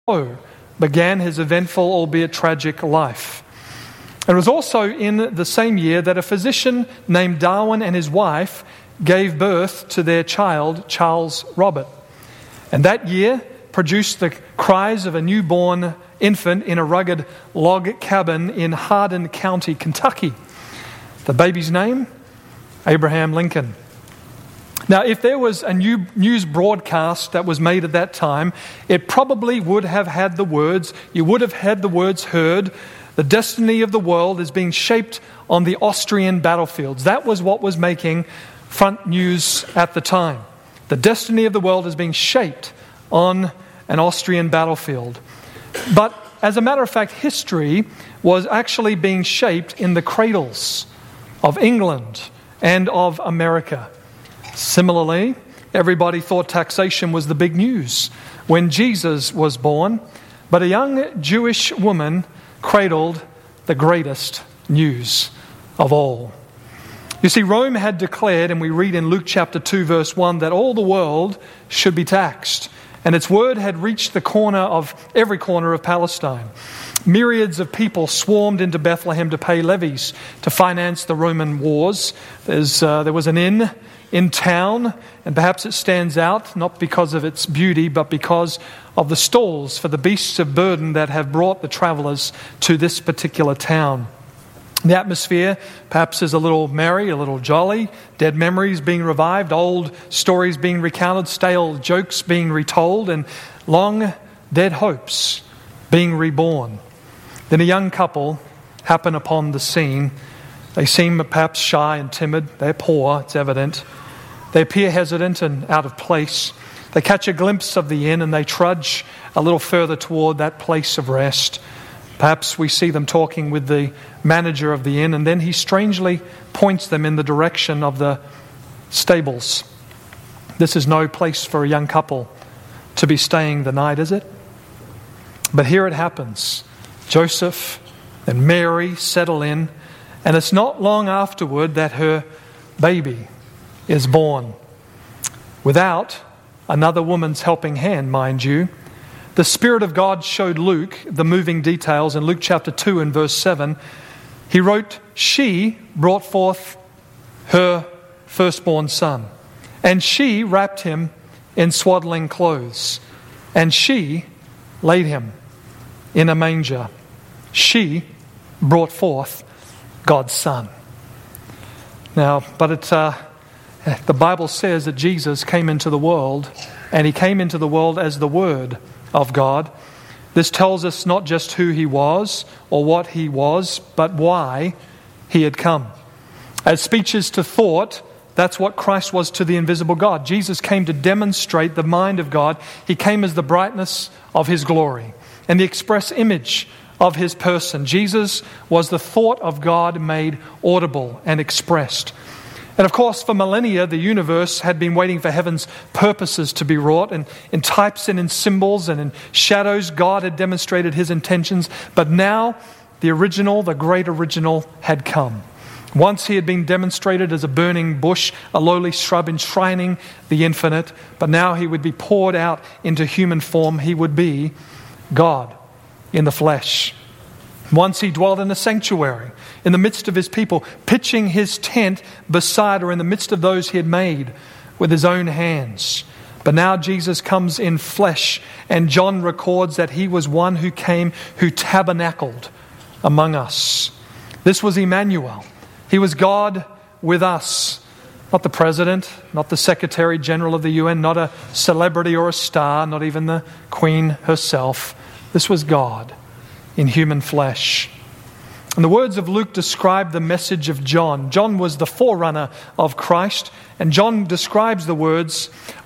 began his eventful, albeit tragic, life. It was also in the same year that a physician named Darwin and his wife gave birth to their child, Charles Robert. And that year produced the cries of a newborn infant in a rugged log cabin in Hardin County, Kentucky. The baby's name? Abraham Lincoln. Now, if there was a news broadcast that was made at that time, it probably would have had the words, you would have had the words heard, the destiny of the world is being shaped on the Austrian battlefields. That was what was making front news at the time. The destiny of the world is being shaped on an Austrian battlefield. But as a matter of fact, history was actually being shaped in the cradles of England and of America. Similarly, everybody thought taxation was the big news when Jesus was born, but a young Jewish woman cradled the greatest news of all. You see, Rome had declared, and we read in Luke chapter 2 verse 1, that all the world should be taxed. And its word had reached every corner of Palestine. Myriads of people swarmed into Bethlehem to pay levies to finance the Roman wars. There was an inn in town, and perhaps it stands out not because of its beauty, but because of the stalls for the beasts of burden that have brought the travelers to this particular town. The atmosphere perhaps is a little merry, a little jolly, dead memories being revived, old stories being recounted, stale jokes being retold, and long dead hopes being reborn. Then a young couple happen upon the scene. They seem perhaps shy and timid. They're poor, it's evident. They appear hesitant and out of place. They catch a glimpse of the inn and they trudge a little further toward that place of rest. Perhaps we see them talking with the manager of the inn, and then he strangely points them in the direction of the stables. This is no place for a young couple to be staying the night, is it? But here it happens. Joseph and Mary settle in, and it's not long afterward that her baby is born. Without another woman's helping hand, mind you. The Spirit of God showed Luke the moving details in Luke chapter 2 and verse 7. He wrote, "She brought forth her firstborn son, and she wrapped him in swaddling clothes, and she laid him in a manger." She brought forth God's Son. Now, but the Bible says that Jesus came into the world, and he came into the world as the Word of God. This tells us not just who he was or what he was, but why he had come. As speech is to thought, that's what Christ was to the invisible God. Jesus came to demonstrate the mind of God. He came as the brightness of his glory and the express image of his person. Jesus was the thought of God made audible and expressed. And of course, for millennia, the universe had been waiting for heaven's purposes to be wrought. And in types and in symbols and in shadows, God had demonstrated his intentions. But now, the great original, had come. Once he had been demonstrated as a burning bush, a lowly shrub enshrining the infinite. But now he would be poured out into human form. He would be God in the flesh. Once he dwelt in a sanctuary, in the midst of his people, pitching his tent beside or in the midst of those he had made with his own hands. But now Jesus comes in flesh, and John records that he was one who came, who tabernacled among us. This was Emmanuel. He was God with us. Not the president, not the Secretary General of the UN, not a celebrity or a star, not even the Queen herself. This was God in human flesh. And the words of Luke describe the message of John. John was the forerunner of Christ, and John describes the words,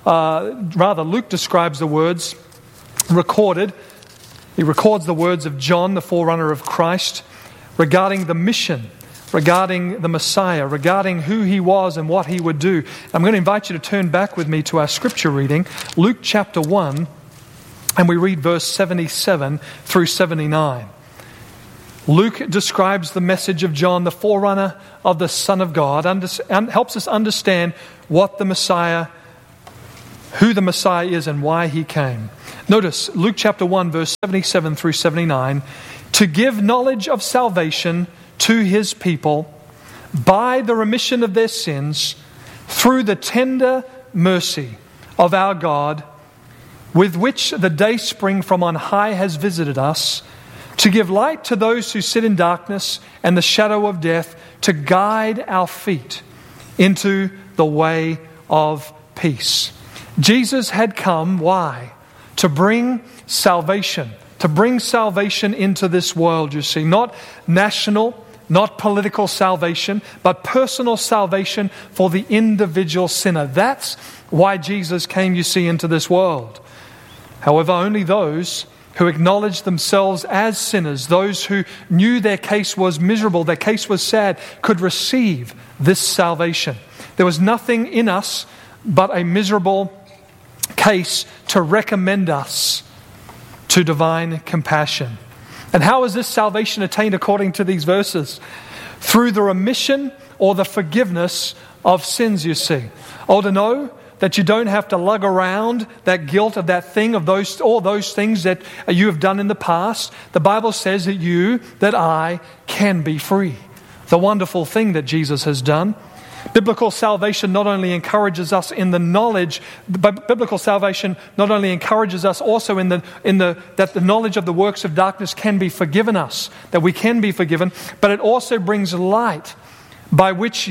Luke describes the words recorded. He records the words of John, the forerunner of Christ, regarding the mission, regarding the Messiah, regarding who he was and what he would do. I'm going to invite you to turn back with me to our scripture reading, Luke chapter 1, and we read verse 77 through 79. Luke describes the message of John, the forerunner of the Son of God, and helps us understand what the Messiah, who the Messiah is and why he came. Notice Luke chapter 1, verse 77 through 79. To give knowledge of salvation to his people by the remission of their sins through the tender mercy of our God, with which the dayspring from on high has visited us, to give light to those who sit in darkness and the shadow of death, to guide our feet into the way of peace. Jesus had come, why? To bring salvation. To bring salvation into this world, you see. Not national, not political salvation, but personal salvation for the individual sinner. That's why Jesus came, you see, into this world. However, only those who acknowledged themselves as sinners, those who knew their case was miserable, their case was sad, could receive this salvation. There was nothing in us but a miserable case to recommend us to divine compassion. And how is this salvation attained according to these verses? Through the remission or the forgiveness of sins, you see. Oh, to know that you don't have to lug around that guilt of that thing, of all those things that you have done in the past. The Bible says that I can be free. The wonderful thing that Jesus has done. Biblical salvation not only encourages us in the knowledge, but biblical salvation not only encourages us also that the knowledge of the works of darkness can be forgiven us, that we can be forgiven, but it also brings light by which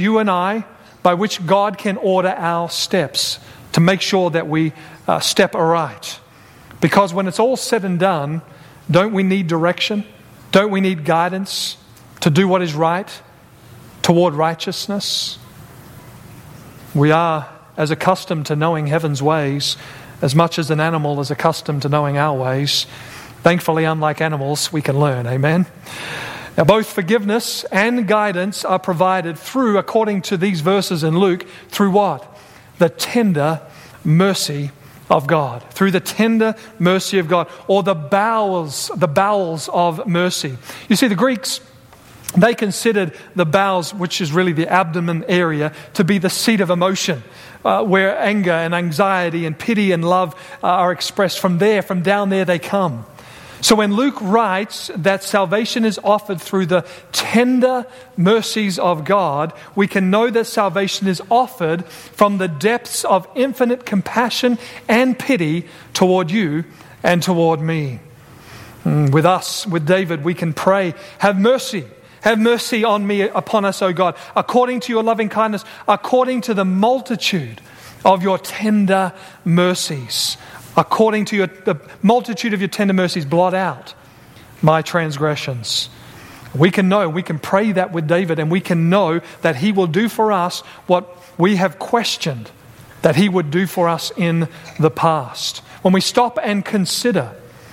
God can order our steps to make sure that we step aright. Because when it's all said and done, don't we need direction? Don't we need guidance to do what is right toward righteousness? We are as accustomed to knowing heaven's ways as much as an animal is accustomed to knowing our ways. Thankfully, unlike animals, we can learn. Amen? Now, both forgiveness and guidance are provided through, according to these verses in Luke, through what? The tender mercy of God. Through the tender mercy of God, or the bowels of mercy. You see, the Greeks, they considered the bowels, which is really the abdomen area, to be the seat of emotion, where anger and anxiety and pity and love are expressed. From down there they come. So when Luke writes that salvation is offered through the tender mercies of God, we can know that salvation is offered from the depths of infinite compassion and pity toward you and toward me. With us, with David, we can pray, have mercy. Have mercy on me, upon us, O God, according to your loving kindness, according to the multitude of your tender mercies. According to the multitude of your tender mercies, blot out my transgressions. We can pray that with David, and we can know that he will do for us what we have questioned that he would do for us in the past. When we stop and consider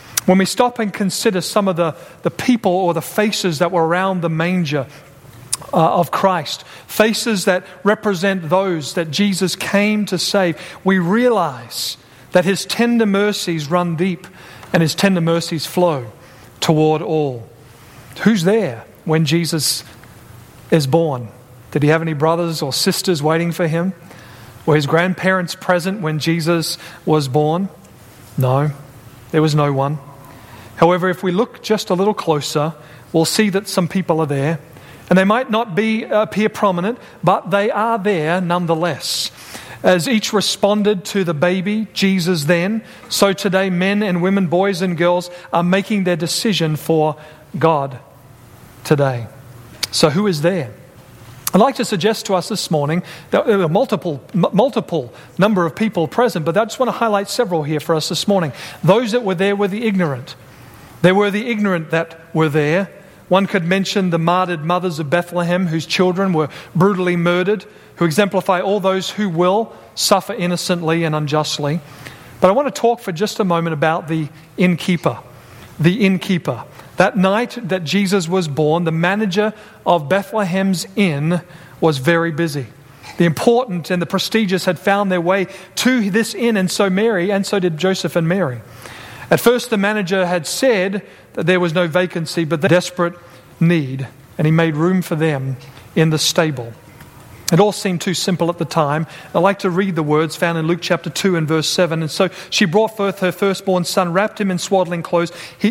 some of the people or the faces that were around the manger of Christ, faces that represent those that Jesus came to save, we realize that his tender mercies run deep and his tender mercies flow toward all. Who's there when Jesus is born? Did he have any brothers or sisters waiting for him? Were his grandparents present when Jesus was born? No, there was no one. However, if we look just a little closer, we'll see that some people are there. And they might not appear prominent, but they are there nonetheless. As each responded to the baby, Jesus then, so today men and women, boys and girls are making their decision for God today. So who is there? I'd like to suggest to us this morning that there are multiple number of people present, but I just want to highlight several here for us this morning. Those that were there were the ignorant. There were the ignorant that were there. One could mention the martyred mothers of Bethlehem whose children were brutally murdered, who exemplify all those who will suffer innocently and unjustly. But I want to talk for just a moment about the innkeeper. The innkeeper. That night that Jesus was born, the manager of Bethlehem's inn was very busy. The important and the prestigious had found their way to this inn, and so did Joseph and Mary. At first the manager had said that there was no vacancy, but the desperate need, and he made room for them in the stable. It all seemed too simple at the time. I like to read the words found in Luke chapter 2 and verse 7. And so she brought forth her firstborn son, wrapped him in swaddling clothes.